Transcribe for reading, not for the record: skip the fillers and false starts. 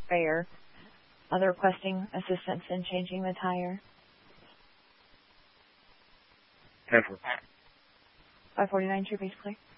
sprayer. They're requesting assistance in changing the tire. 10-4. 549, true base clear.